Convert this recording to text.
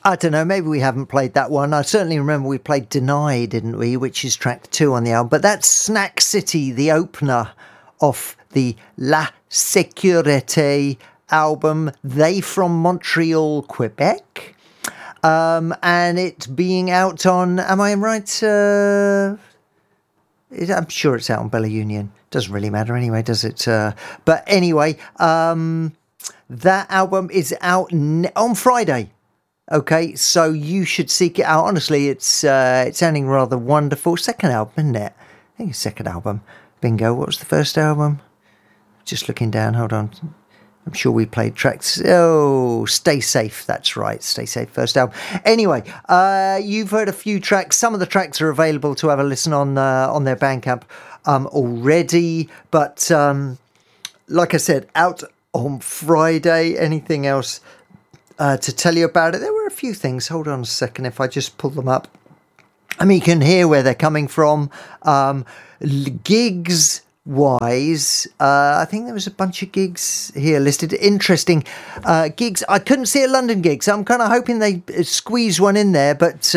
I don't know, maybe we haven't played that one. I certainly remember we played Deny, didn't we, which is track 2 on the album. But that's Snack City, the opener of the La Sécurité album, They from Montreal, Quebec. And it's being out on, am I right? I'm sure it's out on Bella Union. Doesn't really matter anyway, does it? But anyway, that album is out on Friday. Okay, so you should seek it out. Honestly, it's sounding rather wonderful. Second album, isn't it? I think it's second album. Bingo. What was the first album? Just looking down. Hold on. I'm sure we played tracks. Oh, Stay Safe. That's right. Stay Safe, first album. Anyway, you've heard a few tracks. Some of the tracks are available to have a listen on their Bandcamp already. But like I said, out on Friday. Anything else to tell you about it? There were a few things. Hold on a second. If I just pull them up. I mean, you can hear where they're coming from. Gigs wise, I think there was a bunch of gigs here listed. Interesting gigs. I couldn't see a London gig, so I'm kind of hoping they squeeze one in there, but